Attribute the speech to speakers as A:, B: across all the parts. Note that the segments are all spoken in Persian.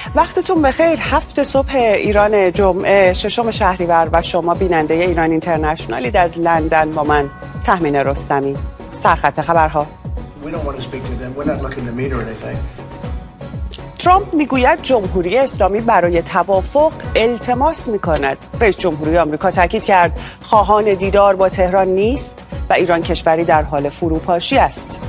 A: وقتتون بخیر. 7 صبح ایران، جمعه 6 شهریور و شما بیننده ایران اینترنشنالید از لندن با من تهمین رستمی. سرخط خبرها. ترامپ میگوید جمهوری اسلامی برای توافق التماس میکند. رئیس جمهوری آمریکا تاکید کرد خواهان دیدار با تهران نیست و ایران کشوری در حال فروپاشی است.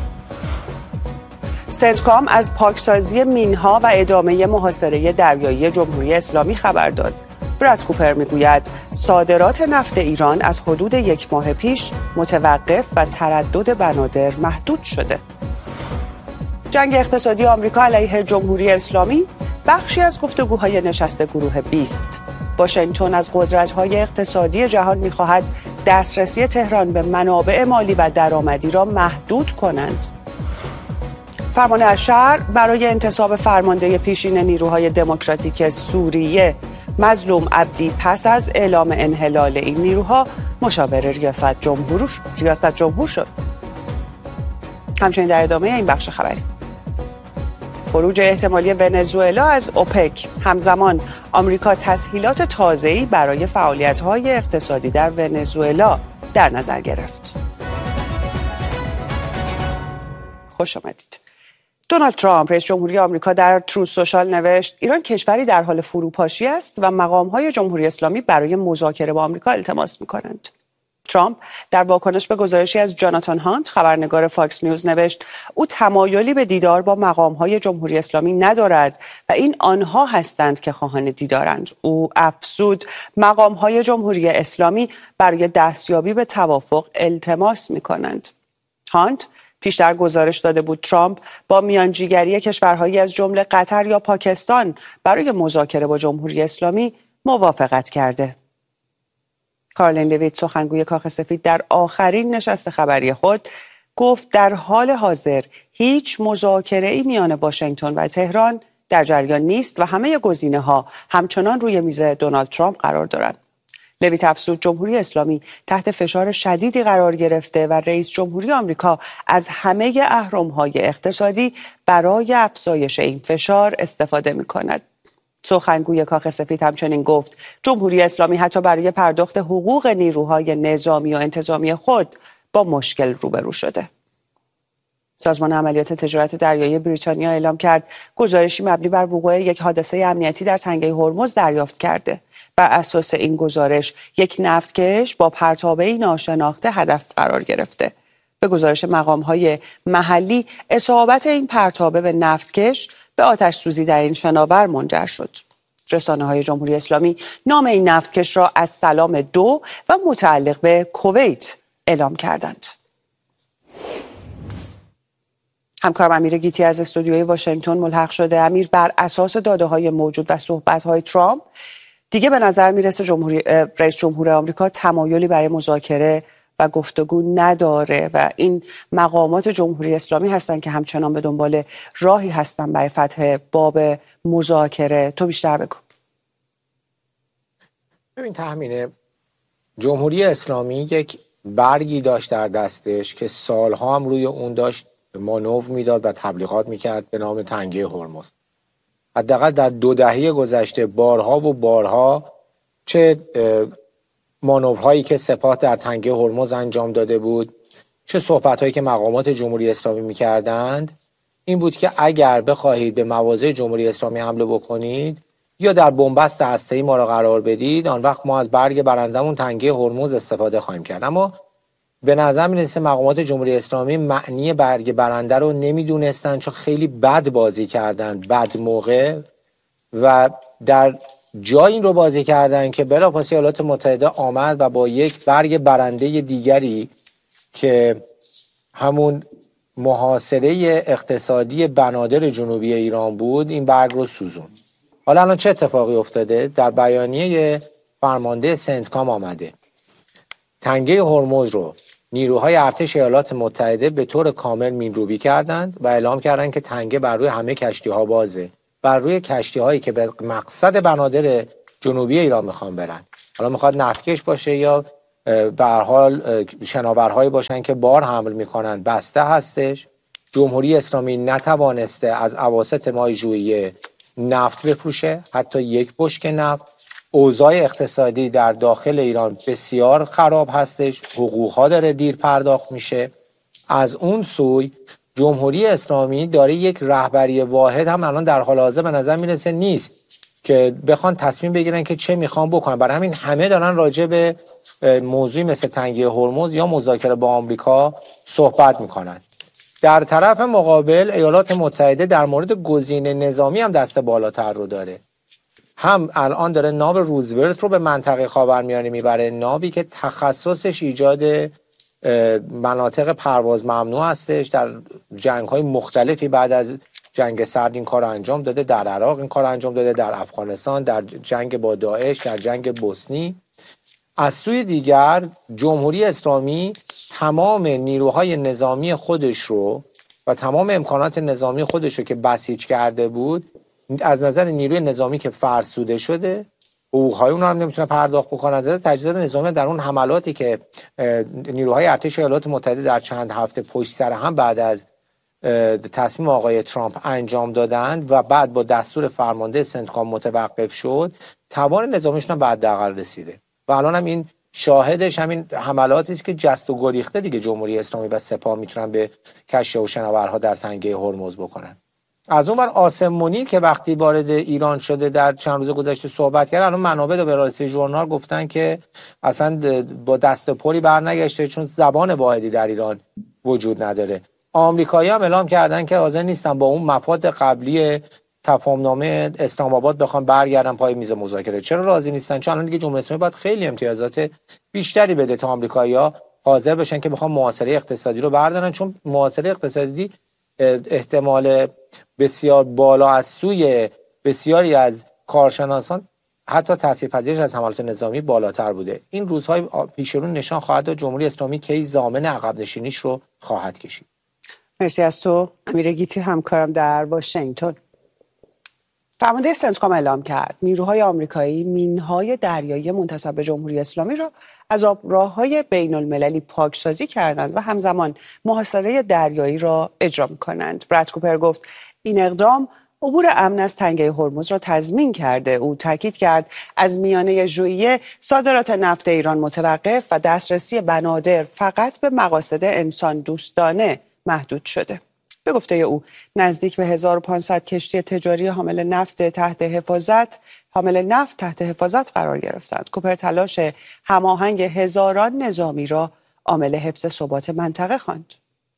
A: سنتکام از پاکسازی مینها و ادامه محاصره دریایی جمهوری اسلامی خبر داد. براد کوپر میگوید صادرات نفت ایران از حدود 1 ماه پیش متوقف و تردد بنادر محدود شده. جنگ اقتصادی آمریکا علیه جمهوری اسلامی بخشی از گفتگوهای نشست گروه 20. واشنگتن از قدرت‌های اقتصادی جهان می‌خواهد دسترسی تهران به منابع مالی و درآمدی را محدود کنند. فرمان الشرع برای انتصاب فرمانده پیشین نیروهای دموکراتیک سوریه مظلوم عبدی پس از اعلام انحلال این نیروها مشاور ریاست جمهور شد. همچنین در ادامه این بخش خبری، خروج احتمالی ونزوئلا از اوپک. همزمان آمریکا تسهیلات تازه‌ای برای فعالیت‌های اقتصادی در ونزوئلا در نظر گرفت. خوش آمدید. دونالد ترامپ رئیس جمهوری آمریکا در تروث سوشال نوشت ایران کشوری در حال فروپاشی است و مقام‌های جمهوری اسلامی برای مذاکره با آمریکا التماس می‌کنند. ترامپ در واکنش به گزارشی از جاناتان هانت خبرنگار فاکس نیوز نوشت او تمایلی به دیدار با مقام‌های جمهوری اسلامی ندارد و این آنها هستند که خواهان دیدارند. او افزود مقام‌های جمهوری اسلامی برای دستیابی به توافق التماس می‌کنند. هانت پیشتر گزارش داده بود ترامپ با میانجیگری کشورهایی از جمله قطر یا پاکستان برای مذاکره با جمهوری اسلامی موافقت کرده. کارلین لویت سخنگوی کاخ سفید در آخرین نشست خبری خود گفت در حال حاضر هیچ مذاکره‌ای میان واشنگتن و تهران در جریان نیست و همه گزینه‌ها همچنان روی میز دونالد ترامپ قرار دارند. لویت افزود جمهوری اسلامی تحت فشار شدیدی قرار گرفته و رئیس جمهوری آمریکا از همه اهرم‌های اقتصادی برای افزایش این فشار استفاده می‌کند. سخنگوی کاخ سفید همچنین گفت جمهوری اسلامی حتی برای پرداخت حقوق نیروهای نظامی و انتظامی خود با مشکل روبرو شده. سازمان عملیات تجارت دریایی بریتانیا اعلام کرد گزارشی مبنی بر وقوع یک حادثه امنیتی در تنگه هرمز دریافت کرده. بر اساس این گزارش یک نفتکش با پرتابه‌ای ناشناخته هدف قرار گرفته. به گزارش مقام‌های محلی اصابت این پرتابه به نفتکش به آتش سوزی در این شناور منجر شد. رسانه‌های جمهوری اسلامی نام این نفتکش را از سلام 2 و متعلق به کویت اعلام کردند. همکارم امیر گیتی از استودیوی واشنگتن ملحق شده. امیر، بر اساس داده‌های موجود و صحبت‌های ترامپ دیگه به نظر میرسه رئیس جمهور آمریکا تمایلی برای مذاکره و گفتگو نداره و این مقامات جمهوری اسلامی هستن که همچنان به دنبال راهی هستن برای فتح باب مذاکره. تو بیشتر بگو.
B: ببین تهمینه، جمهوری اسلامی یک برگی داشت در دستش که سالها هم روی اون داشت مانور میداد و تبلیغات میکرد به نام تنگه هرمز. حداقل در 2 دهه گذشته بارها و بارها چه مانورهایی که سپاه در تنگه هرمز انجام داده بود، چه صحبتهایی که مقامات جمهوری اسلامی میکردند، این بود که اگر بخواهید به مواضع جمهوری اسلامی حمله بکنید یا در بنبست هسته‌ای ما را قرار بدید، آن وقت ما از برگ برندمون تنگه هرمز استفاده خواهیم کرد. اما به نظر میرسه مقامات جمهوری اسلامی معنی برگ برنده رو نمیدونستن، چون خیلی بد بازی کردن، بد موقع، و در جای این رو بازی کردن که بلافاصله ایالات متحده آمد و با یک برگ برنده دیگری که همون محاصره اقتصادی بنادر جنوبی ایران بود این برگ رو سوزون. حالا الان چه اتفاقی افتاده؟ در بیانیه فرمانده سنتکام آمده تنگه هرمز رو نیروهای ارتش ایالات متحده به طور کامل مینروبی کردند و اعلام کردند که تنگه بر روی همه کشتی‌ها بازه، بر روی کشتی‌هایی که به مقصد بنادر جنوبی ایران میخوان برن. حالا میخواد نفتکش باشه یا به هر حال شناورهایی باشن که بار حمل میکنن، بسته هستش. جمهوری اسلامی نتوانسته از اواسط ماه ژوئیه نفت بفروشه، حتی یک بشکه نفت. اوضاع اقتصادی در داخل ایران بسیار خراب هستش، حقوقها داره دیر پرداخت میشه. از اون سوی جمهوری اسلامی داره یک رهبری واحد هم الان در حال حاضر به نظر میرسه نیست که بخوان تصمیم بگیرن که چه میخوان بکنن. برای همین همه دارن راجع به موضوعی مثل تنگه هرمز یا مذاکره با آمریکا صحبت میکنن. در طرف مقابل ایالات متحده در مورد گزینه نظامی هم دست بالاتر رو داره. هم الان داره ناو روزولت رو به منطقه خاورمیانه میبره، ناوی که تخصصش ایجاد مناطق پرواز ممنوع هستش. در جنگ‌های مختلفی بعد از جنگ سرد این کار انجام داده، در عراق این کار انجام داده، در افغانستان، در جنگ با داعش، در جنگ بوسنی. از سوی دیگر جمهوری اسلامی تمام نیروهای نظامی خودش رو و تمام امکانات نظامی خودش رو که بسیج کرده بود، از نظر نیروی نظامی که فرسوده شده، حقوق‌های اون هم نمیتونه پرداخت بکنه. از نظر تجهیزات نظامی در اون حملاتی که نیروهای ارتش ایالات متحده در چند هفته پشت سر هم بعد از تصمیم آقای ترامپ انجام دادند و بعد با دستور فرمانده سنتکام متوقف شد، توان نظامیشون هم به حداقل رسیده و الان هم این شاهدش همین حملاتی است که جست و گریخته دیگه جمهوری اسلامی و سپاه میتونن به کشتی و شناورها در تنگه هرمز بکنن. از اون بر عاصم منیر که وقتی وارد ایران شده در چند روز گذشته صحبت کرد، الان منابع در وراستی ژورنال گفتن که اصلا با دست پری برنگشته چون زبان واحدی در ایران وجود نداره. آمریکایی هم اعلام کردن که حاضر نیستن با اون مفاد قبلی تفاهمنامه اسلام آباد بخوام برگردن پای میز مذاکره. چرا راضی نیستن؟ چون الان دیگه جمهوری اسلامی باید خیلی امتیازات بیشتری بده تا آمریکایی‌ها حاضر بشن که بخوام محاصره اقتصادی رو بردارن، چون محاصره اقتصادی احتمال بسیار بالا از سوی بسیاری از کارشناسان حتی تاثیرپذیریش از حملات نظامی بالاتر بوده. این روزهای پیشرو نشان خواهد داد جمهوری اسلامی کی ضامن عقب نشینیش رو خواهد کشید.
A: مرسی از تو امیر گیتی، همکارم در واشنگتن. فرمانده سنتکام اعلام کرد نیروهای آمریکایی مینهای دریایی منتسب به جمهوری اسلامی را از آبراه‌های بین المللی پاکسازی کردند و همزمان محاصره دریایی را اجرا می‌کنند. براد کوپر گفت این اقدام عبور امن از تنگه هرمز را تضمین کرده. او تاکید کرد از میانه ژوئیه صادرات نفت ایران متوقف و دسترسی بنادر فقط به مقاصد انسان دوستانه محدود شده. به گفته او نزدیک به 1500 کشتی تجاری حامل نفت تحت حفاظت قرار گرفتند. کوپر تلاش هماهنگ هزاران نظامی را عامل حفظ ثبات منطقه خواند.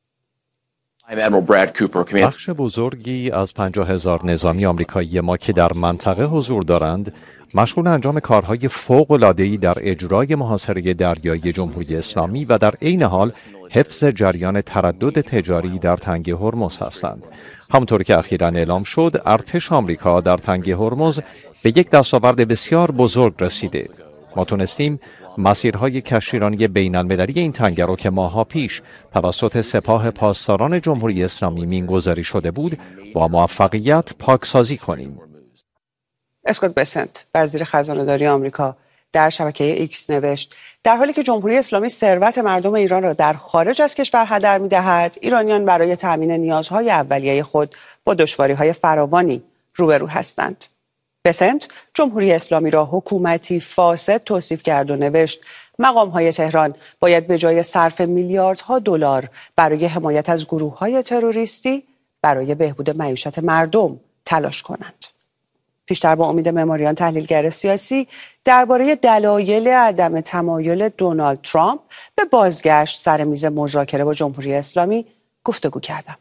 C: بخش بزرگی از 50,000 نظامی آمریکایی ما که در منطقه حضور دارند مشغول انجام کارهای فوق‌العاده‌ای در اجرای محاصره دریایی جمهوری اسلامی و در عین حال حفظ جریان تردد تجاری در تنگه هرمز هستند. همونطور که اخیراً اعلام شد، ارتش آمریکا در تنگه هرمز به یک دستاورد بسیار بزرگ رسیده. ما تونستیم مسیرهای کشتیرانی بین‌المللی این تنگه رو که ماه‌ها پیش توسط سپاه پاسداران جمهوری اسلامی مینگذاری شده بود با موفقیت پاکسازی کنیم.
A: اسکات بسنت، وزیر خزانه‌داری آمریکا، در شبکه ایکس نوشت در حالی که جمهوری اسلامی ثروت مردم ایران را در خارج از کشور هدر می‌دهد، ایرانیان برای تامین نیازهای اولیه خود با دشواری‌های فراوانی روبرو هستند. بسنت جمهوری اسلامی را حکومتی فاسد توصیف کرد و نوشت مقام‌های تهران باید به جای صرف میلیاردها دلار برای حمایت از گروه‌های تروریستی برای بهبود معیشت مردم تلاش کنند. پیشتر با امید مماریان، تحلیلگر سیاسی، درباره دلایل عدم تمایل دونالد ترامپ به بازگشت سر میز مذاکره با جمهوری اسلامی گفتگو کردم.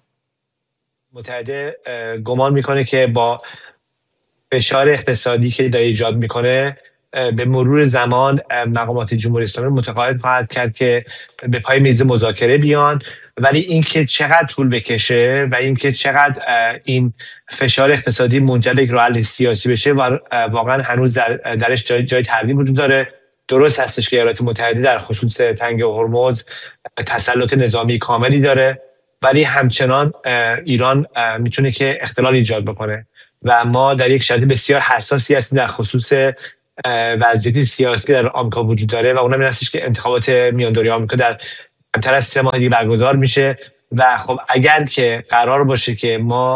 D: متحده گمان میکنه که با فشار اقتصادی که داره ایجاد میکنه به مرور زمان مقامات جمهوری اسلامی متقاعد خواهد کرد که به پای میز مذاکره بیان، ولی اینکه چقدر طول بکشه و اینکه چقدر این فشار اقتصادی منجر به یک راه حل سیاسی بشه واقعا هنوز درش جای تردید وجود داره. درست هستش که ایالات متحده در خصوص تنگه هرمز تسلط نظامی کاملی داره، ولی همچنان ایران میتونه که اختلال ایجاد بکنه و ما در یک شرایط بسیار حساسی هستیم در خصوص وضعیت سیاسی در آمریکا وجود داره و اونم این هستش که انتخابات میاندوری آمریکا در کمتر از 3 ماه دیگه برگزار میشه و خب اگر که قرار باشه که ما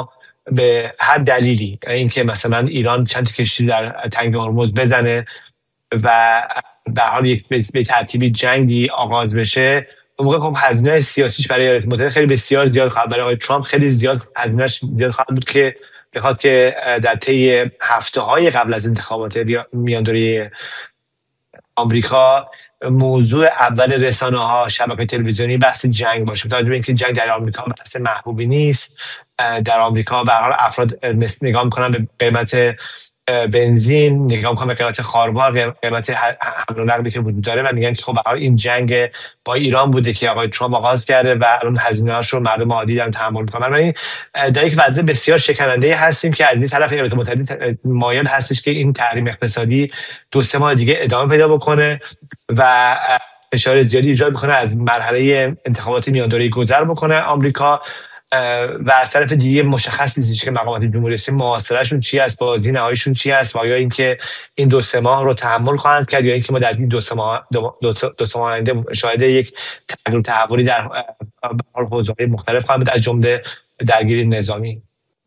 D: به هر دلیلی، اینکه مثلا ایران چند کشتی در تنگه هرمز بزنه و به حال یک به ترتیبی جنگی آغاز بشه، اون موقع خب هزینه سیاسیش برای ایالات متحده خیلی بسیار زیاد خواهد، برای آقای ترامپ خیلی زیاد هزینه‌اش زیاد خواهد بود که بخواد که در طی هفته‌های قبل از انتخابات میاندوری آمریکا موضوع اول رسانه‌ها، شبکه تلویزیونی بحث جنگ باشه. تا اینکه جنگ در آمریکا بحث محبوبی نیست. در آمریکا به هر حال افراد نگاه می‌کنن به قیمت بنزین، نگاه می‌کنن به قیمت خاربار، قیمت حمل و نقلی که وجود داره و میگن که خب به هر حال این جنگ با ایران بوده که آقای ترامپ آغاز کرده و الان هزینه‌هاش رو مردم عادی دارن تحمل می‌کنن. یعنی در یک وضع بسیار شکننده هستیم که از این طرف ایالات متحده مایل هستش که این تحریم اقتصادی 2-3 ماه دیگه ادامه پیدا بکنه و فشار زیادی ایجاد بکنه، از مرحله انتخابات میاندوره‌ای گذر بکنه آمریکا و از طرف دیگه مشخص نیست که مقامات جمهوری اسلامی محاصرهشون چی است، بازی نهاییشون چی است، و یا اینکه این 2-3 ماه رو تحمل خواهند کرد یا اینکه ما در این 2-3 ماه آینده شاهد یک تغییر تحولی در حوزه‌های مختلف خواهیم بود، از جمله درگیری نظامی.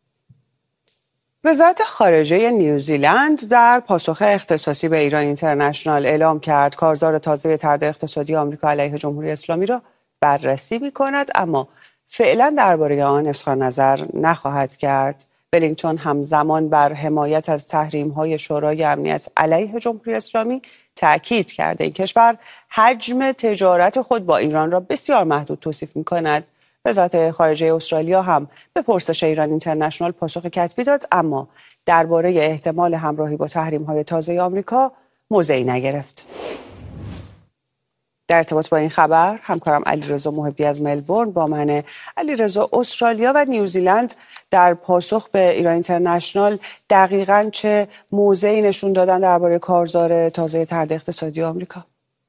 A: وزارت خارجه نیوزیلند در پاسخ اختصاصی به ایران اینترنشنال اعلام کرد کارزار تازه طرد اقتصادی آمریکا علیه جمهوری اسلامی را بررسی می‌کند، اما فعلا درباره آن اظهار نظر نخواهد کرد. ولینگتون همزمان بر حمایت از تحریم‌های شورای امنیت علیه جمهوری اسلامی تأکید کرده. این کشور حجم تجارت خود با ایران را بسیار محدود توصیف می‌کند. وزارت خارجه استرالیا هم به پرسش ایران اینترنشنال پاسخ کتبی داد، اما درباره احتمال همراهی با تحریم‌های تازه آمریکا موضعی نگرفت. در ارتباط با این خبر همکارم علیرضا محبی از ملبورن با من. علیرضا، استرالیا و نیوزیلند در پاسخ به ایران اینترنشنال دقیقاً چه موضعی نشون دادن درباره کارزار تازه طرد اقتصادی آمریکا؟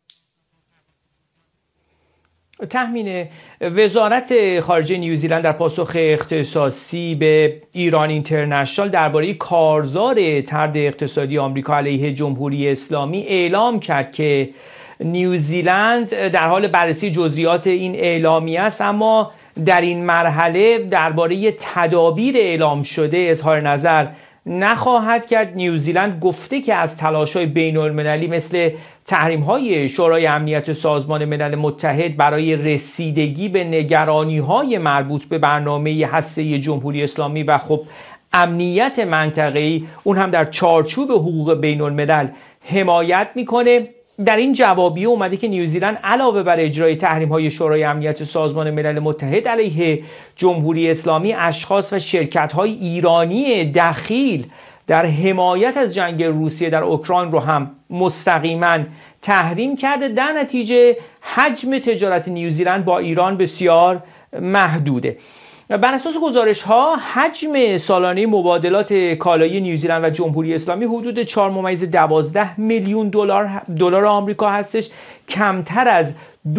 E: تحمین وزارت خارجه نیوزیلند در پاسخ اختصاصی به ایران اینترنشنال درباره کارزار طرد اقتصادی آمریکا علیه جمهوری اسلامی اعلام کرد که نیوزیلند در حال بررسی جزئیات این اعلامیه است، اما در این مرحله درباره تدابیر اعلام شده اظهار نظر نخواهد کرد. نیوزیلند گفته که از تلاش‌های بین‌المللی مثل تحریم‌های شورای امنیت سازمان ملل متحد برای رسیدگی به نگرانی‌های مربوط به برنامه هسته جمهوری اسلامی و خب امنیت منطقه‌ای، اون هم در چارچوب حقوق بین‌الملل حمایت می‌کنه. در این جوابیه اومده که نیوزیلند علاوه بر اجرای تحریم‌های شورای امنیت سازمان ملل متحد علیه جمهوری اسلامی، اشخاص و شرکت‌های ایرانی دخیل در حمایت از جنگ روسیه در اوکراین رو هم مستقیما تحریم کرده. در نتیجه حجم تجارت نیوزیلند با ایران بسیار محدوده. بر اساس گزارش‌ها حجم سالانه مبادلات کالای نیوزیلند و جمهوری اسلامی حدود 4.12 میلیون دلار آمریکا هستش، کمتر از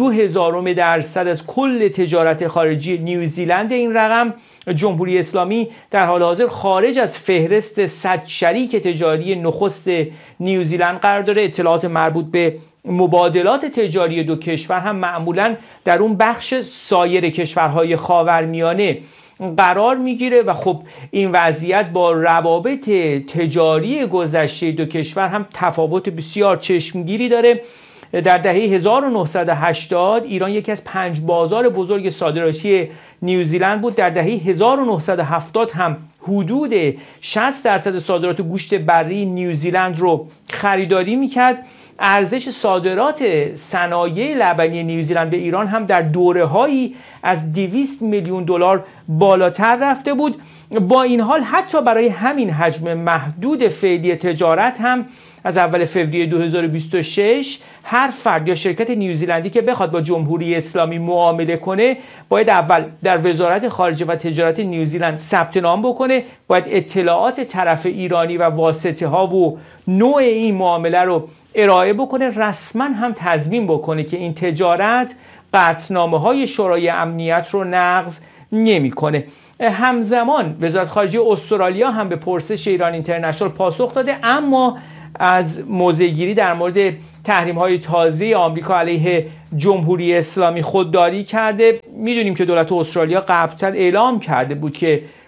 E: 0.02% از کل تجارت خارجی نیوزیلند. این رقم جمهوری اسلامی در حال حاضر خارج از فهرست 100 شریک تجاری نخست نیوزیلند قرار داره. اطلاعات مربوط به مبادلات تجاری دو کشور هم معمولاً در اون بخش سایر کشورهای خاورمیانه قرار میگیره و خب این وضعیت با روابط تجاری گذشته دو کشور هم تفاوت بسیار چشمگیری داره. در دهه 1980 ایران یکی از 5 بازار بزرگ صادراتی نیوزیلند بود. در دهه 1970 هم حدود 60% صادرات گوشت بری نیوزیلند رو خریداری میکرد. ارزش صادرات صنایع لبنی نیوزیلند به ایران هم در دوره‌هایی از 200 میلیون دلار بالاتر رفته بود. با این حال حتی برای همین حجم محدود فعلی تجارت هم از اول فوریه 2026 هر فرد یا شرکت نیوزیلندی که بخواد با جمهوری اسلامی معامله کنه باید اول در وزارت خارجه و تجارت نیوزیلند ثبت نام بکنه، باید اطلاعات طرف ایرانی و واسطه ها و نوع این معامله رو ارائه بکنه، رسما هم تضمین بکنه که این تجارت قطعنامه های شورای امنیت رو نقض نمی‌کنه. همزمان وزارت خارجه استرالیا هم به پرسش ایران اینترنشنال پاسخ داده، اما از موضع‌گیری در مورد تحریم‌های تازه آمریکا علیه جمهوری اسلامی خودداری کرده. میدونیم که دولت استرالیا قبلتر اعلام کرده بود که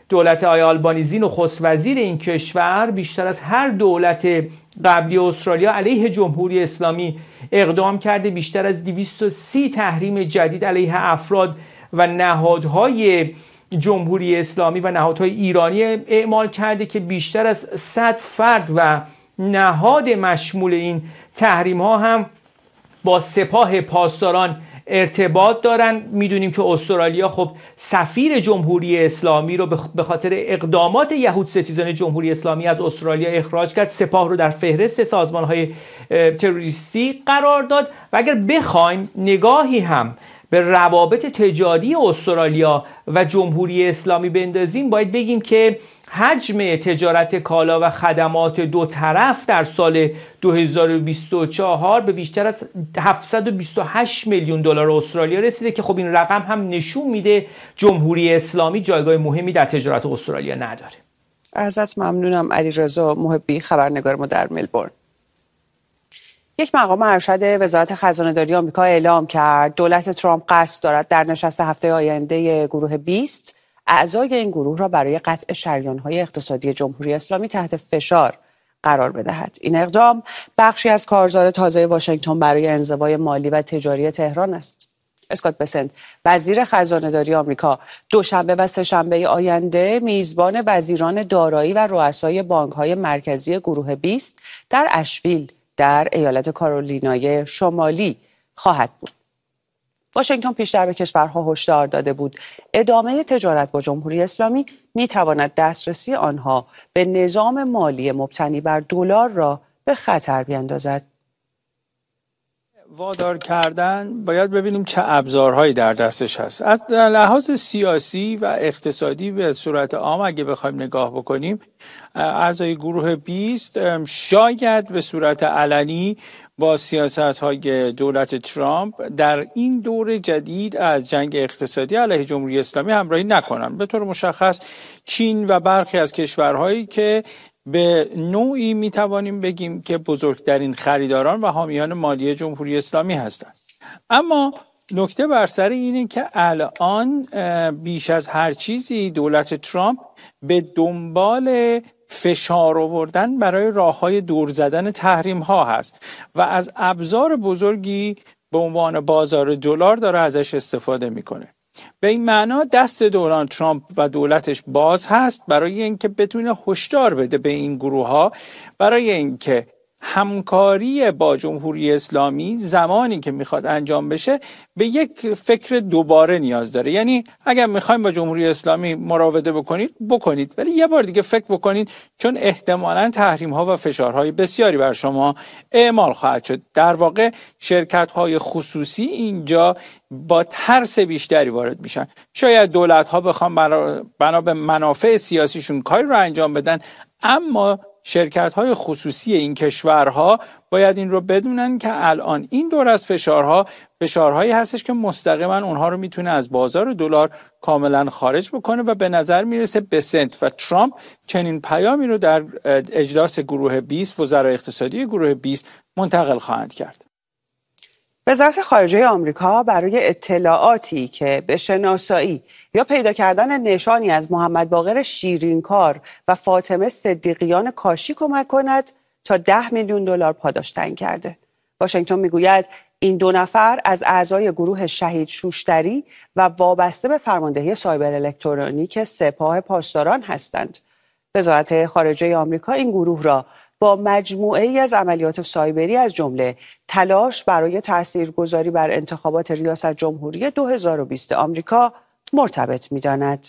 E: دولت آقای آلبانیزی نخست وزیر این کشور بیشتر از هر دولت قبلی استرالیا علیه جمهوری اسلامی اقدام کرده. بیشتر از 230 تحریم جدید علیه افراد و نهادهای جمهوری اسلامی و نهادهای ایرانی اعمال کرده که بیشتر از 100 فرد و نهاد مشمول این تحریم ها هم با سپاه پاسداران ارتباط دارن. میدونیم که استرالیا خب سفیر جمهوری اسلامی رو به خاطر اقدامات یهود ستیزان جمهوری اسلامی از استرالیا اخراج کرد، سپاه رو در فهرست سازمان‌های تروریستی قرار داد. و اگر بخوایم نگاهی هم به روابط تجاری استرالیا و جمهوری اسلامی بندازیم، باید بگیم که حجم تجارت کالا و خدمات دو طرف در سال 2024 به بیشتر از 728 میلیون دلار استرالیا رسیده که خب این رقم هم نشون میده جمهوری اسلامی جایگاه مهمی در تجارت استرالیا نداره.
A: ازت ممنونم علیرضا محبی، خبرنگار ما در ملبورن. یک مقام ارشد وزارت خزانه‌داری آمریکا اعلام کرد دولت ترامپ قصد دارد در نشست هفته آینده گروه 20 اعضای این گروه را برای قطع شریان‌های اقتصادی جمهوری اسلامی تحت فشار قرار بدهد. این اقدام بخشی از کارزار تازه واشنگتن برای انزوای مالی و تجاری تهران است. اسکات بسنت، وزیر خزانه‌داری آمریکا، دوشنبه و سه‌شنبه آینده میزبان وزیران دارایی و رؤسای بانک‌های مرکزی گروه 20 در اشویل در ایالت کارولینای شمالی خواهد بود. واشنگتن پیشتر به کشورها هشدار داده بود ادامه تجارت با جمهوری اسلامی می‌تواند دسترسی آنها به نظام مالی مبتنی بر دلار را به خطر بیندازد.
F: وادار کردن باید ببینیم چه ابزارهایی در دستش هست. از لحاظ سیاسی و اقتصادی به صورت عام اگه بخوایم نگاه بکنیم، اعضای گروه 20 شاید به صورت علنی با سیاست‌های دولت ترامپ در این دور جدید از جنگ اقتصادی علیه جمهوری اسلامی همراهی نکنند. به طور مشخص چین و برخی از کشورهایی که به نوعی میتوانیم بگیم که بزرگترین خریداران و حامیان مالی جمهوری اسلامی هستند. اما نکته بر سر اینه که الان بیش از هر چیزی دولت ترامپ به دنبال فشار آوردن برای راه‌های دور زدن تحریم‌ها هست و از ابزار بزرگی به عنوان بازار دلار داره ازش استفاده میکنه. به این معنا دست دوران ترامپ و دولتش باز هست برای اینکه بتونه هشدار بده به این گروه‌ها، برای اینکه همکاری با جمهوری اسلامی زمانی که میخواد انجام بشه به یک فکر دوباره نیاز داره. یعنی اگر میخوایم با جمهوری اسلامی مراوده بکنید ولی یه بار دیگه فکر بکنید، چون احتمالاً تحریم‌ها و فشارهای بسیاری بر شما اعمال خواهد شد. در واقع شرکت‌های خصوصی اینجا با ترس بیشتری وارد میشن. شاید دولت‌ها بخوام بنا به منافع سیاسیشون کاری رو انجام بدن، اما شرکت‌های خصوصی این کشورها باید این رو بدونن که الان این دور از فشارهایی هستش که مستقیما اونها رو میتونه از بازار دلار کاملا خارج بکنه و به نظر میرسه بسنت و ترامپ چنین پیامی رو در اجلاس گروه 20 وزرای اقتصادی گروه 20 منتقل خواهند کرد.
A: وزارت خارجه آمریکا برای اطلاعاتی که به شناسایی یا پیدا کردن نشانی از محمد باقر شیرینکار و فاطمه صدیقیان کاشی کمک کند تا 10 میلیون دلار پاداش تعیین کرده. واشنگتن میگوید این دو نفر از اعضای گروه شهید شوشتری و وابسته به فرماندهی سایبر الکترونیک سپاه پاسداران هستند. وزارت خارجه آمریکا این گروه را با مجموعه‌ای از عملیات سایبری از جمله تلاش برای تاثیرگذاری بر انتخابات ریاست جمهوری 2020 آمریکا مرتبط می‌داند.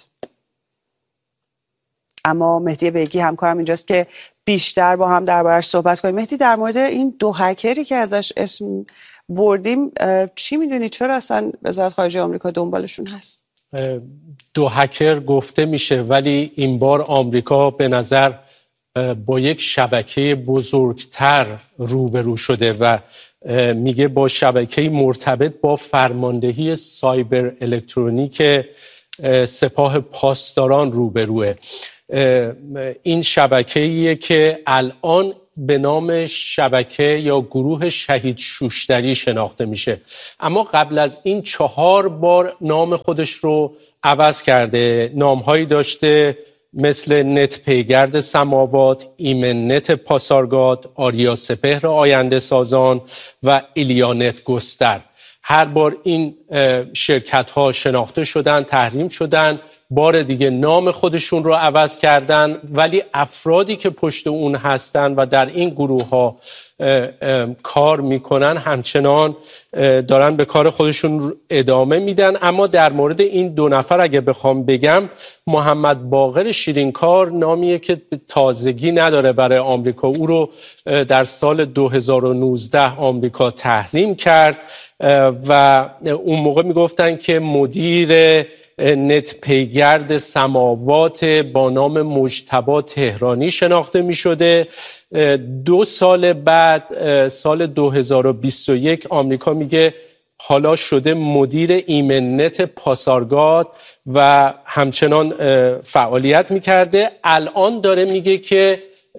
A: اما مهدی بیگی همکارم اینجاست که بیشتر با هم دربارش صحبت کنیم. مهدی، در مورد این دو هکری که ازش اسم بردیم چی می‌دونی؟ چرا اصلا وزارت خارجه آمریکا دنبالشون هست؟
G: دو هکر گفته میشه، ولی این بار آمریکا به نظر با یک شبکه بزرگتر روبرو شده و میگه با شبکه مرتبط با فرماندهی سایبر الکترونیک سپاه پاسداران روبروه. این شبکه‌ایه که الان به نام شبکه یا گروه شهید شوشتری شناخته میشه. اما قبل از این 4 بار نام خودش رو عوض کرده. نامهایی داشته مثل نت پیگرد سماوات، ایمن نت پاسارگاد، آریا سپهر آینده سازان و ایلیانت گستر. هر بار این شرکت ها شناخته شدن، تحریم شدن، بار دیگه نام خودشون رو عوض کردن، ولی افرادی که پشت اون هستن و در این گروه ها کار میکنن همچنان دارن به کار خودشون ادامه میدن. اما در مورد این 2 نفر اگه بخوام بگم، محمد باقر شیرینکار نامیه که تازگی نداره برای آمریکا. او رو در سال 2019 آمریکا تحریم کرد و اون موقع میگفتن که مدیر نت پیگرد سماوات با نام مجتبی تهرانی شناخته می شده. 2 سال بعد، سال 2021، آمریکا میگه حالا شده مدیر ایمن نت پاسارگاد و همچنان فعالیت میکرده. الان داره میگه که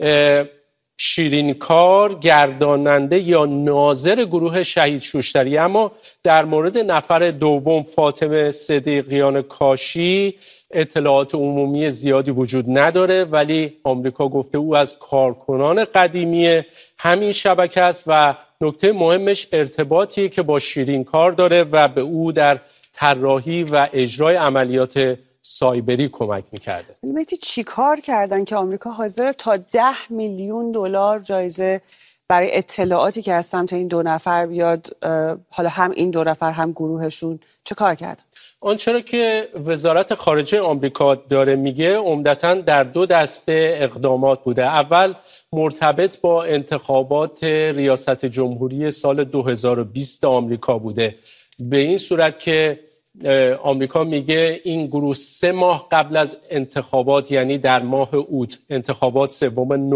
G: شیرینکار گرداننده یا ناظر گروه شهید شوشتری. اما در مورد نفر دوم، فاطمه صدیقیان کاشی، اطلاعات عمومی زیادی وجود نداره، ولی آمریکا گفته او از کارکنان قدیمی همین شبکه است و نکته مهمش ارتباطی که با شیرینکار داره و به او در طراحی و اجرای عملیات سایبری کمک میکرده.
A: مهدی چی کار کردن که آمریکا حاضر تا 10 میلیون دلار جایزه برای اطلاعاتی که از سمت این 2 نفر بیاد؟ حالا هم این 2 نفر هم گروهشون چه کار کردن؟
G: آنچه که وزارت خارجه آمریکا داره میگه عمدتاً در 2 دسته اقدامات بوده. اول مرتبط با انتخابات ریاست جمهوری سال 2020 آمریکا بوده، به این صورت که آمریکا میگه این گروه 3 ماه قبل از انتخابات، یعنی در ماه اوت، انتخابات 3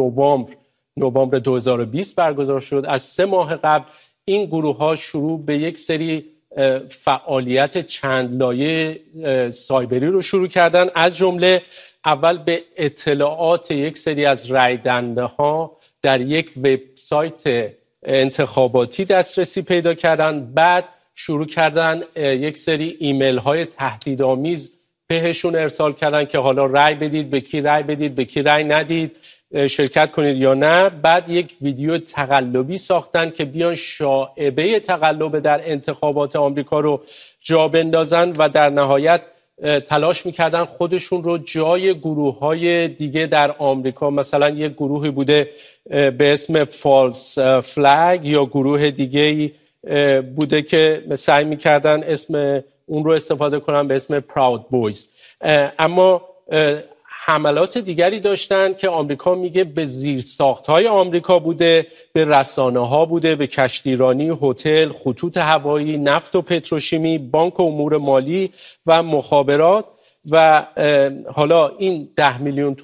G: نوامبر 2020 برگزار شد، از 3 ماه قبل این گروه ها شروع به یک سری فعالیت چند لایه سایبری رو شروع کردن. از جمله اول به اطلاعات یک سری از رای دهنده ها در یک وبسایت انتخاباتی دسترسی پیدا کردن. بعد شروع کردن یک سری ایمیل های تهدیدآمیز بهشون ارسال کردن که حالا رای بدید، به کی رای بدید، به کی رای ندید، شرکت کنید یا نه. بعد یک ویدیو تقلبی ساختن که بیان شائبه تقلب در انتخابات آمریکا رو جا بندازن و در نهایت تلاش میکردن خودشون رو جای گروه‌های دیگه در آمریکا، مثلا یک گروهی بوده به اسم فالس فلگ یا گروه دیگه‌ای بوده که سعی میکردن اسم اون رو استفاده کنن به اسم پراود بویز. اما حملات دیگری داشتن که آمریکا میگه به زیرساخت‌های آمریکا بوده، به رسانه‌ها بوده، به کشتیرانی، هتل، خطوط هوایی، نفت و پتروشیمی، بانک و امور مالی و مخابرات. و حالا این 10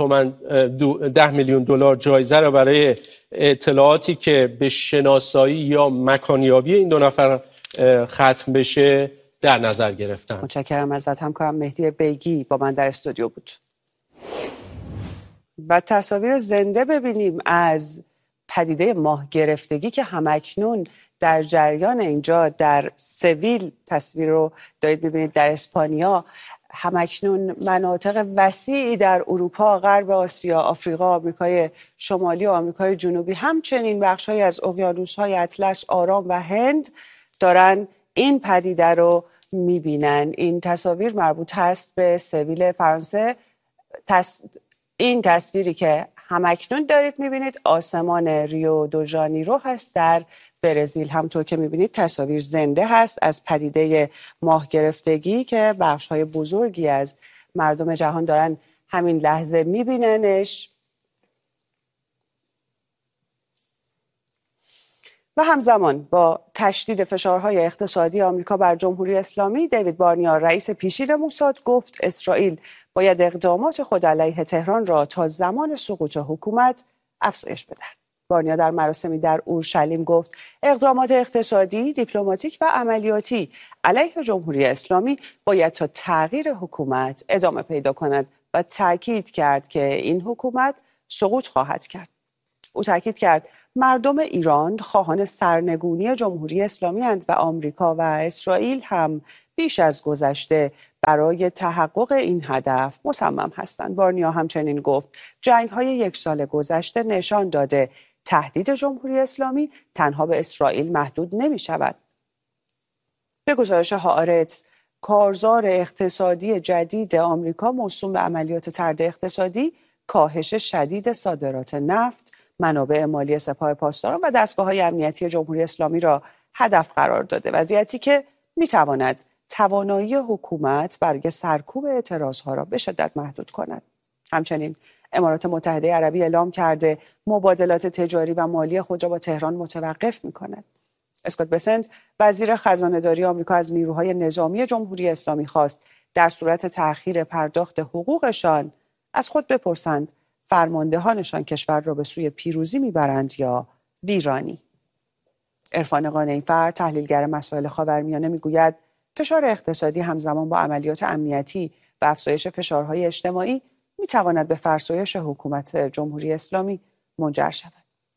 G: میلیون دلار جایزه رو برای اطلاعاتی که به شناسایی یا مکانیابی این 2 نفر ختم بشه در نظر گرفتن.
A: متشکرم ازت. همکارم مهدی بیگی با من در استودیو بود. و تصاویر زنده ببینیم از پدیده ماه گرفتگی که همکنون در جریان اینجا در سویل. تصویر رو دارید ببینید در اسپانیا. همکنون مناطق وسیعی در اروپا، غرب آسیا، آفریقا، آمریکای شمالی و آمریکای جنوبی، همچنین بخش‌هایی از اقیانوس‌های اطلس، آرام و هند دارن این پدیده رو می‌بینن. این تصاویر مربوط هست به سویل فرانسه. این تصویری که همکنون دارید می‌بینید آسمان ریو دو ژانیرو هست در برزیل. همطور که می‌بینید تصاویر زنده هست از پدیده ماه گرفتگی که بخش‌های بزرگی از مردم جهان دارن همین لحظه می‌بیننش. و همزمان با تشدید فشارهای اقتصادی آمریکا بر جمهوری اسلامی، دیوید بارنیا رئیس پیشین موساد گفت اسرائیل باید اقدامات خود علیه تهران را تا زمان سقوط حکومت افزایش بدهد. بارنیا در مراسمی در اورشلیم گفت اقدامات اقتصادی، دیپلماتیک و عملیاتی علیه جمهوری اسلامی باید تا تغییر حکومت ادامه پیدا کند و تاکید کرد که این حکومت سقوط خواهد کرد. او تاکید کرد مردم ایران خواهان سرنگونی جمهوری اسلامی اند و آمریکا و اسرائیل هم بیش از گذشته برای تحقق این هدف مصمم هستند. وارنیا همچنین گفت جنگ‌های 1 سال گذشته نشان داده تهدید جمهوری اسلامی تنها به اسرائیل محدود نمی شود. به گزارش هآرتز، کارزار اقتصادی جدید آمریکا موسوم به عملیات طرد اقتصادی، کاهش شدید صادرات نفت، منابع مالی سپاه پاسداران و دستگاه‌های امنیتی جمهوری اسلامی را هدف قرار داده، وضعیتی که می‌تواند توانایی حکومت برای سرکوب اعتراضها را به شدت محدود کند. همچنین امارات متحده عربی اعلام کرده مبادلات تجاری و مالی خود را با تهران متوقف می‌کند. اسکات بسنت، وزیر خزانه‌داری آمریکا، از نیروهای نظامی جمهوری اسلامی خواست در صورت تأخیر پرداخت حقوقشان از خود بپرسند فرماندهانشان کشور را به سوی پیروزی میبرند یا ویرانی. عرفان قانعی‌فر، تحلیلگر مسائل خاورمیانه، میگوید فشار اقتصادی همزمان با عملیات امنیتی و افزایش فشارهای اجتماعی میتواند به فرسایش حکومت جمهوری اسلامی منجر شود.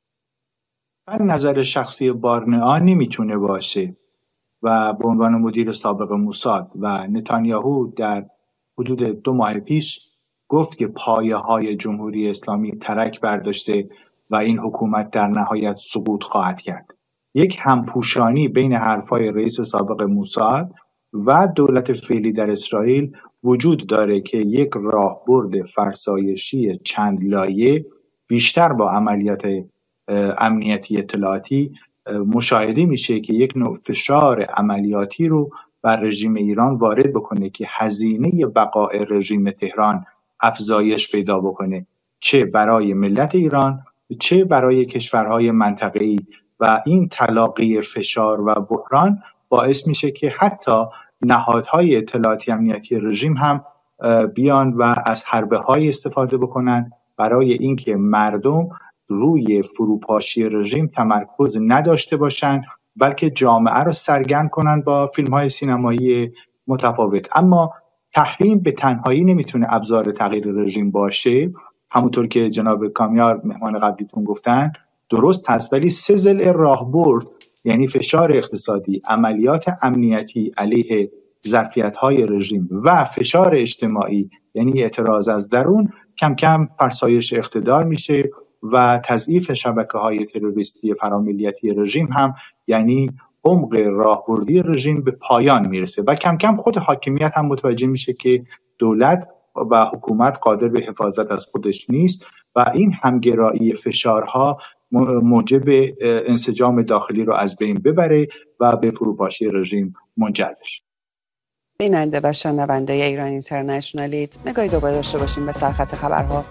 H: نظر شخصی بارنئا نمیتونه باشه و به عنوان مدیر سابق موساد و نتانیاهو در حدود 2 ماه پیش گفت که پایه‌های جمهوری اسلامی ترک برداشته و این حکومت در نهایت سقوط خواهد کرد. یک همپوشانی بین حرفای رئیس سابق موساد و دولت فعلی در اسرائیل وجود داره که یک راهبرد فرسایشی چند لایه بیشتر با عملیات امنیتی اطلاعاتی مشاهده میشه که یک نوع فشار عملیاتی رو بر رژیم ایران وارد بکنه که هزینه بقای رژیم تهران افزایش پیدا بکنه، چه برای ملت ایران چه برای کشورهای منطقه‌ای، و این تلاقی فشار و بحران باعث میشه که حتی نهادهای اطلاعاتی امنیتی رژیم هم بیان و از حربه‌های استفاده بکنن برای اینکه مردم روی فروپاشی رژیم تمرکز نداشته باشن، بلکه جامعه رو سرگرم کنن با فیلم‌های سینمایی متفاوت. اما تحریم به تنهایی نمیتونه ابزار تغییر رژیم باشه، همونطور که جناب کامیار مهمان قبلیتون گفتن درست هست، ولی 3 ضلع راهبرد یعنی فشار اقتصادی، عملیات امنیتی علیه ظرفیت‌های رژیم و فشار اجتماعی یعنی اعتراض از درون کم کم فرسایش اقتدار میشه و تضعیف شبکه‌های تروریستی فراملیتی رژیم هم یعنی عمق راهبردی رژیم به پایان میرسه و کم کم خود حاکمیت هم متوجه میشه که دولت و حکومت قادر به حفاظت از خودش نیست و این همگرایی فشارها موجب انسجام داخلی رو از بین ببره و به فروپاشی رژیم منجر بشه.
A: بیننده و شنونده ایران اینترنشنالیت، نگاهی دوباره داشته باشیم به سرخط خبرها.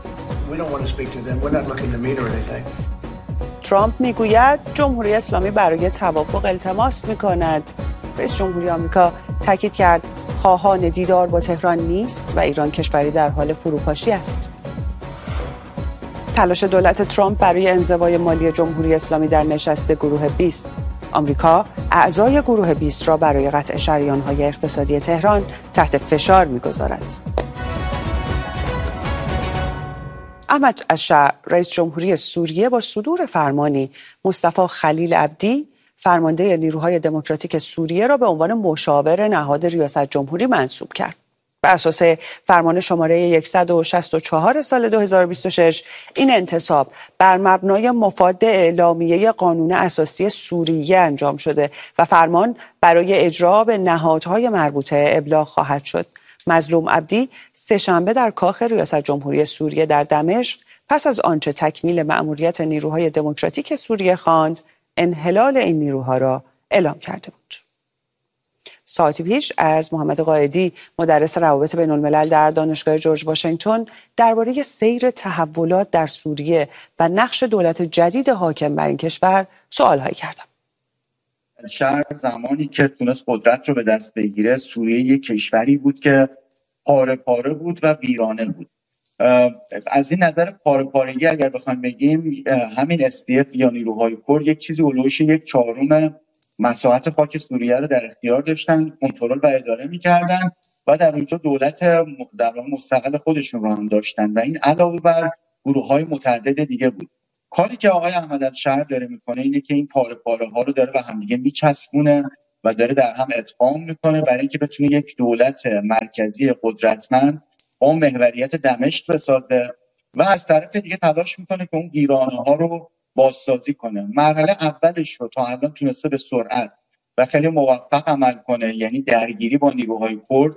A: ترامپ میگوید جمهوری اسلامی برای توافق التماس میکند. رئیس جمهوری آمریکا تاکید کرد خواهان دیدار با تهران نیست و ایران کشوری در حال فروپاشی است. تلاش دولت ترامپ برای انزوای مالی جمهوری اسلامی در نشست گروه 20. آمریکا اعضای گروه 20 را برای قطع شریان‌های اقتصادی تهران تحت فشار می‌گذارد. احمد الشیع، رئیس جمهوری سوریه، با صدور فرمانی مصطفی خلیل عبدی، فرمانده نیروهای دموکراتیک سوریه، را به عنوان مشاور نهاد ریاست جمهوری منصوب کرد. بر اساس فرمان شماره 164 سال 2026 این انتصاب بر مبنای مفاد اعلامیه قانون اساسی سوریه انجام شده و فرمان برای اجرا به نهادهای مربوطه ابلاغ خواهد شد. مظلوم عبدی سه‌شنبه در کاخ ریاست جمهوری سوریه در دمشق پس از آنچه تکمیل مأموریت نیروهای دموکراتیک سوریه خواند، انحلال این نیروها را اعلام کرده بود. ساعتی پیش از محمد قائدی، مدرس روابط بین الملل در دانشگاه جورج واشنگتن، درباره سیر تحولات در سوریه و نقش دولت جدید حاکم بر این کشور سوال‌هایی کردم.
I: شهر زمانی که تونست قدرت رو به دست بگیره، سوریه یک کشوری بود که پاره پاره بود و ویرانه بود. از این نظر پاره پارگی اگر بخوایم بگیم، همین SDF یا نیروهای کرد یک چیزی اولوش 1/4 مساحت خاک سوریه رو در اختیار داشتن، کنترل و اداره می‌کردن و در اونجا دولت در مستقل خودشون رو هم داشتن و این علاوه بر گروه‌های متعدد دیگه بود. کاری که آقای احمدالشهر داره میکنه اینه که این پاره پاره ها رو داره به هم دیگه میچسبونه و داره در هم ادغام میکنه برای اینکه بتونه یک دولت مرکزی قدرتمند با محوریت دمشق بسازه و از طرف دیگه تلاش میکنه که اون ویرانه ها رو بازسازی کنه. مرحله اولش رو تا الان تونسته به سرعت و خیلی موفق عمل کنه، یعنی درگیری با نیروهای کرد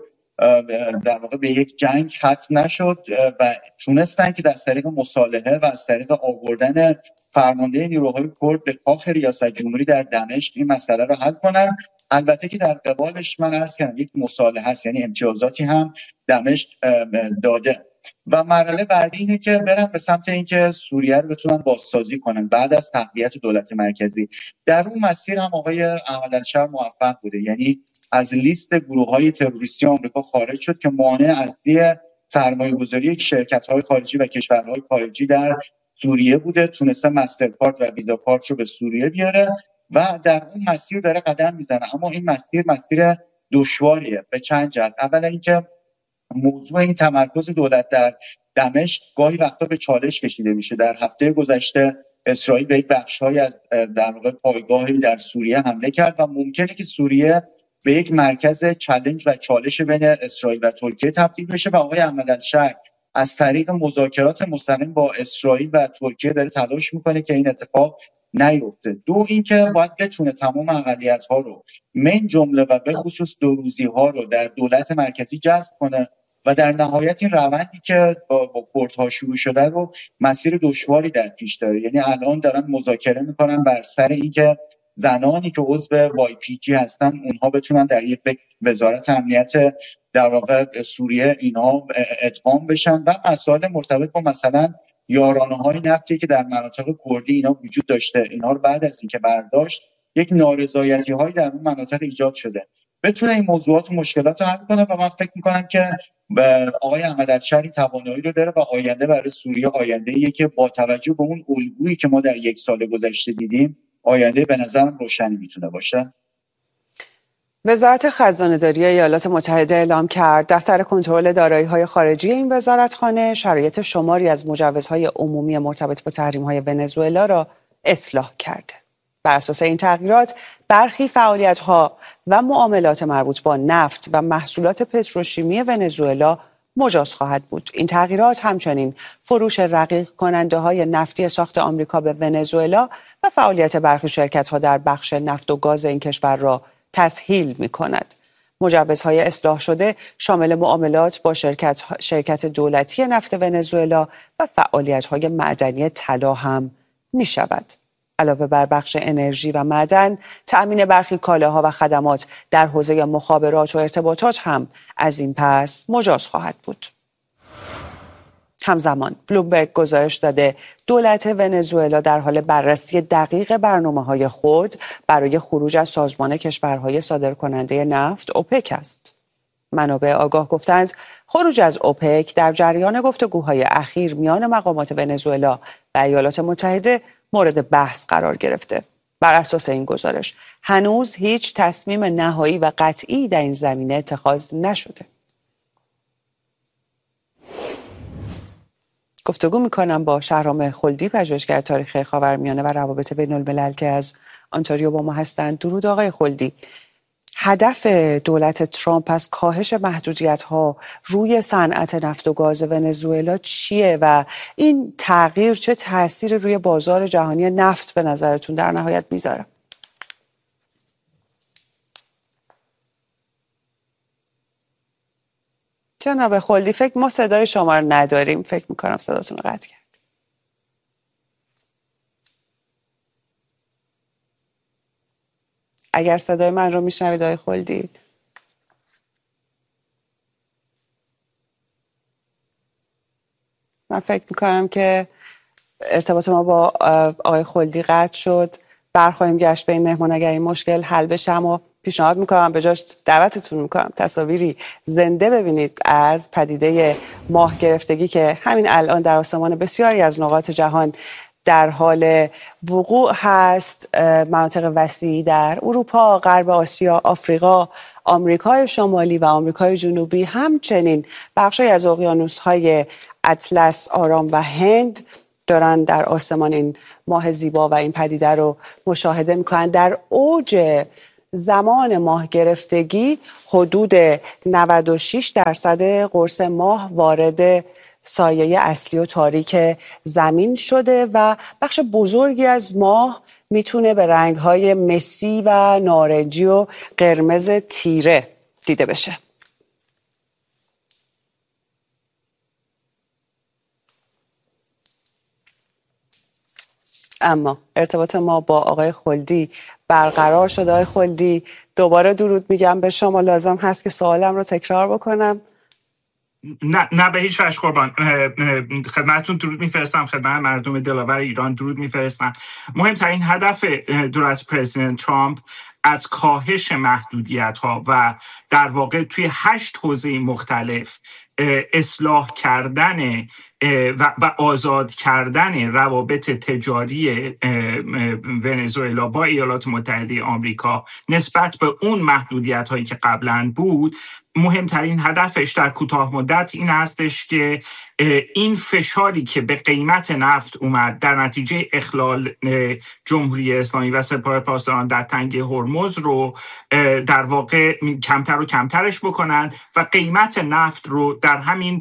I: در واقع به یک جنگ ختم نشد و تونستن که از طریق مصالحه و از طریق آوردن فرمانده نیروهای کرد به کاخ ریاست جمهوری در دمشق این مسئله رو حل کنن. البته که در قبالش من عرض کردم یک مصالحه است، یعنی امتیازاتی هم دمشق داده و مرحله بعدی اینه که برن به سمت اینکه سوریه رو بتونن بازسازی کنن بعد از تقویت دولت مرکزی. در اون مسیر هم آقای احمدالشهر موفق بوده، یعنی از لیست گروه‌های تروریستی آمریکا خارج شد که مانع اصلی سرمایه‌گذاری شرکت‌های خارجی و کشورهای خارجی در سوریه بوده. تونسته مسترکارد و ویزا کارت رو به سوریه بیاره و در اون مسیر داره قدم میزنه. اما این مسیر دشواریه به چند جهت. اولا اینکه موضوع این تمرکز دولت در دمشق گاهی وقتا به چالش کشیده میشه. در هفته گذشته اسرائیل به یک بخش‌هایی از در واقع پایگاهی در سوریه حمله کرد و ممکنه که سوریه به یک مرکز چالش و چالش بین اسرائیل و ترکیه تبدیل بشه و آقای احمدالشهر از طریق مذاکرات مستقیم با اسرائیل و ترکیه داره تلاش میکنه که این اتفاق نیفته. دو اینکه باید بتونه تمام اقلیت‌ها رو من جمله و به خصوص دوروزی‌ها رو در دولت مرکزی جذب کنه و در نهایت این روندی که با کردها شروع شده رو مسیر دشواری در پیش داره. یعنی الان دارن مذاکره میکنن بر سر اینکه زنانی که عضو YPG هستن اونها بتونن در یک وزارت امنیت در واقع سوریه اینها ادغام بشن و مسائل مرتبط با مثلا یارانه‌های نفتی که در مناطق کردی اینا وجود داشته، اینا رو بعد از اینکه برداشت یک نارضایتی‌هایی در اون مناطق ایجاد شده بتونه این موضوعات و مشکلات رو حل کنه و من فکر می‌کنم که آقای احمدالشهر توانایی رو داره و آینده برای سوریه آینده‌ایه که با توجه به اون الگویی که ما در یک سال گذشته دیدیم آینده به نظرم روشنی میتونه باشه.
A: وزارت خزانه‌داری ایالات متحده اعلام کرد دفتر کنترل دارایی‌های خارجی این وزارتخانه شرایط شماری از مجوزهای عمومی مرتبط با تحریم‌های ونزوئلا را اصلاح کرده. بر اساس این تغییرات برخی فعالیت‌ها و معاملات مربوط با نفت و محصولات پتروشیمی ونزوئلا مجاز خواهد بود. این تغییرات همچنین فروش رقیق کننده‌های نفتی ساخت آمریکا به ونزوئلا و فعالیت برخی شرکت‌ها در بخش نفت و گاز این کشور را تسهیل می‌کند. مجوزهای اصلاح شده شامل معاملات با شرکت دولتی نفت ونزوئلا و فعالیت‌های معدنی طلا هم می‌شود. علاوه بر بخش انرژی و معدن، تأمین برخی کالاها و خدمات در حوزه مخابرات و ارتباطات هم از این پس مجاز خواهد بود. همزمان بلومبرگ گزارش داده دولت ونزوئلا در حال بررسی دقیق برنامه‌های خود برای خروج از سازمان کشورهای صادرکننده نفت اوپک است. منابع آگاه گفتند خروج از اوپک در جریان گفتگوهای اخیر میان مقامات ونزوئلا و ایالات متحده مورد بحث قرار گرفته. بر اساس این گزارش هنوز هیچ تصمیم نهایی و قطعی در این زمینه اتخاذ نشده. گفتگو میکنم با شهرام خلدی، پژوهشگر تاریخ خاورمیانه و روابط بین الملل که از آنتاریو با ما هستند. درود آقای خلدی. هدف دولت ترامپ از کاهش محدودیت‌ها روی صنعت نفت و گاز ونزوئلا چیه و این تغییر چه تأثیری روی بازار جهانی نفت به نظرتون در نهایت میذاره؟ جناب خلدی، فکر ما صدای شما رو نداریم. فکر میکنم صداتون رو قطع کرد. اگر صدای من رو میشنوید آقای خلدی. من فکر میکنم که ارتباط ما با آقای خلدی قطع شد. برخواهیم گشت به این مهمان اگر این مشکل حل بشه، اما پیشنهاد میکنم به جاش دعوتتون میکنم تصاویری زنده ببینید از پدیده ماه گرفتگی که همین الان در آسمان بسیاری از نقاط جهان در حال وقوع هست. مناطق وسیعی در اروپا، غرب آسیا، آفریقا، آمریکای شمالی و آمریکای جنوبی، همچنین بخشی از اقیانوس‌های اطلس، آرام و هند دارن در آسمان این ماه زیبا و این پدیده رو مشاهده میکنن. در اوج زمان ماه گرفتگی حدود 96% قرص ماه وارد سایه اصلی و تاریک زمین شده و بخش بزرگی از ماه میتونه به رنگ‌های مسی و نارنجی و قرمز تیره دیده بشه. اما ارتباط ما با آقای خلدی برقرار شده. آقای خلدی، دوباره درود میگم به شما. لازم هست که سوالم رو تکرار بکنم؟
J: نه به هیچ وجه قربان. خدمتتون درود میفرستم، خدمت مردم دلاور ایران درود میفرستم. مهمترین هدف دولت پرزیدنت ترامپ از کاهش محدودیت ها و در واقع توی 8 حوزه مختلف اصلاح کردن و آزاد کردن روابط تجاری ونزوئلا با ایالات متحده آمریکا نسبت به اون محدودیت هایی که قبلا بود، مهمترین هدفش در کوتاه مدت این هستش که این فشاری که به قیمت نفت اومد در نتیجه اخلال جمهوری اسلامی و سپاه پاسداران در تنگه هرمز رو در واقع کمتر و کمترش بکنن و قیمت نفت رو در همین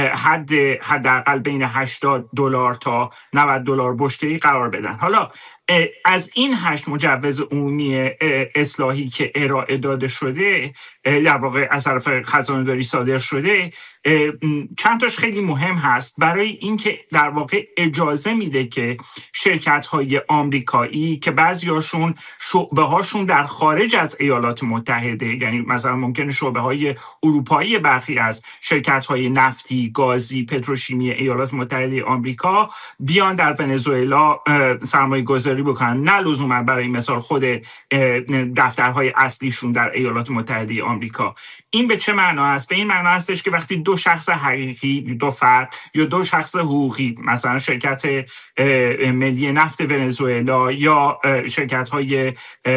J: حداقل بین $80 تا $90 بشکه‌ای قرار بدن. حالا از این 8 مجوز عمومی اصلاحی که ارائه داده شده، در واقع از طرف خزانه‌داری صادر شده، چند تاش خیلی مهم هست برای اینکه در واقع اجازه میده که شرکت‌های آمریکایی که بعضیاشون شعبه‌هاشون در خارج از ایالات متحده، یعنی مثلا ممکنه شعبه‌های اروپایی برخی از شرکت‌های نفتی، گازی، پتروشیمی ایالات متحده آمریکا بیان در ونزوئلا سرمایه‌گذاری بکنن، نه لزوما برای مثال خود دفترهای اصلیشون در ایالات متحده آمریکا. این به چه معنا است؟ به این معنا هستش که وقتی دو شخص حقیقی، دو فرد یا دو شخص حقوقی، مثلا شرکت ملی نفت ونزوئلا یا شرکت‌های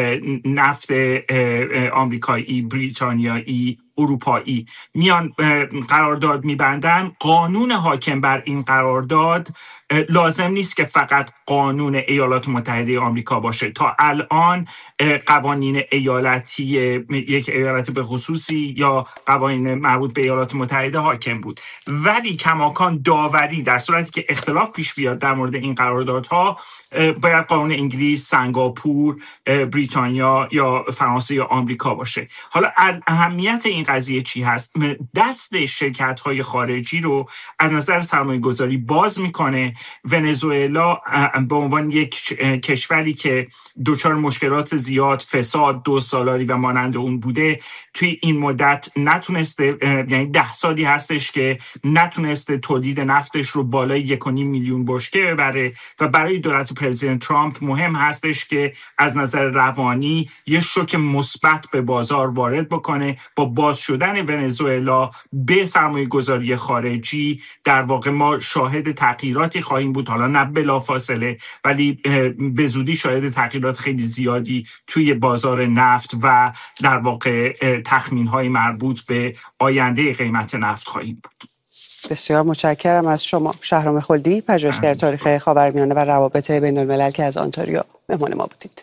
J: نفت آمریکایی، بریتانیایی، اروپایی میان قرارداد میبندن، قانون حاکم بر این قرارداد لازم نیست که فقط قانون ایالات متحده آمریکا باشه. تا الان قوانین ایالتی یک ایالت به خصوصی یا قوانین مربوط به ایالات متحده حاکم بود، ولی کماکان داوری در صورتی که اختلاف پیش بیاد در مورد این قراردادها باید قانون انگلیس، سنگاپور، بریتانیا یا فرانسه یا آمریکا باشه. حالا اهمیت این قضیه چی هست؟ دست شرکت‌های خارجی رو از نظر سرمایه‌گذاری باز میکنه. ونزوئلا به عنوان یک کشوری که دچار مشکلات زیاد، فساد، دزدسالاری و مانند اون بوده، توی این مدت نتونسته، یعنی 10 سالی هستش که نتونسته تولید نفتش رو بالای 1.5 میلیون بشکه ببره و برای دولت پرزیدنت ترامپ مهم هستش که از نظر روانی یه شوک مثبت به بازار وارد بکنه. با باز شدن ونزوئلا به سرمایه‌گذاری خارجی در واقع ما شاهد تغییراتی خواهیم بود، حالا نه بلافاصله ولی به زودی شاهد تغییرات خیلی زیادی توی بازار نفت و در واقع تخمین‌های مربوط به آینده قیمت نفت خواهیم بود.
A: بسیار متشکرم از شما. شهرام خلدی، پژوهشگر تاریخ خاورمیانه و روابط بین‌الملل که از آنتاریو مهمان ما بودید.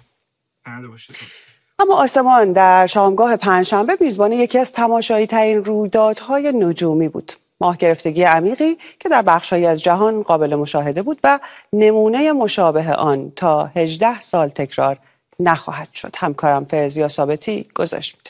A: اما آسمان در شامگاه پنجشنبه میزبان یکی از تماشایی ترین رویدادهای نجومی بود. ماه گرفتگی عمیقی که در بخش‌هایی از جهان قابل مشاهده بود و نمونه مشابه آن تا 18 سال تکرار نخواهد شد. همکارم فرزیا ثابتی گزارش میده.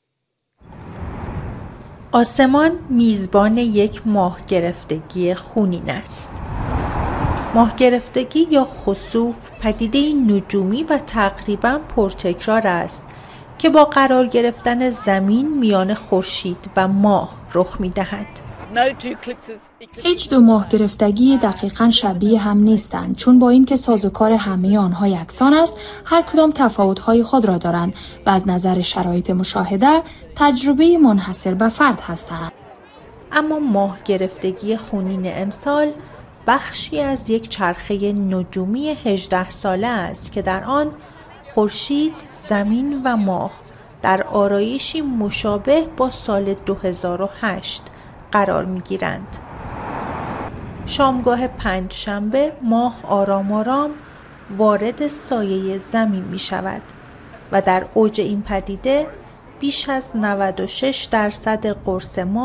K: آسمان میزبان یک ماه گرفتگی خونین است. ماه گرفتگی یا خسوف پدیده نجومی و تقریباً پرتکرار است که با قرار گرفتن زمین میان خورشید و ماه رخ می‌دهد.
L: هیچ دو ماه گرفتگی دقیقاً شبیه هم نیستند، چون با اینکه سازوکار همه آنها یکسان است، هر کدام تفاوت‌های خود را دارند و از نظر شرایط مشاهده تجربه منحصر به فرد هستند.
K: اما ماه گرفتگی خونین امسال بخشی از یک چرخه نجومی 18 ساله است که در آن خورشید، زمین و ماه در آرایشی مشابه با سال 2008 قرار می‌گیرند. شامگاه پنجشنبه ماه آرام آرام وارد سایه زمین می شود و در اوج این پدیده بیش از 96% قرص ماه